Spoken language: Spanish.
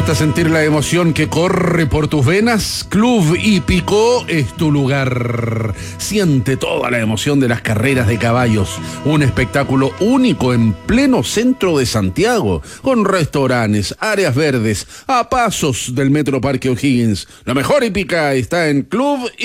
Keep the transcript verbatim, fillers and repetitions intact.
gusta sentir la emoción que corre por tus venas? Club Hípico es tu lugar. Siente toda la emoción de las carreras de caballos. Un espectáculo único en pleno centro de Santiago, con restaurantes, áreas verdes, a pasos del Metro Parque O'Higgins. La mejor hípica está en Club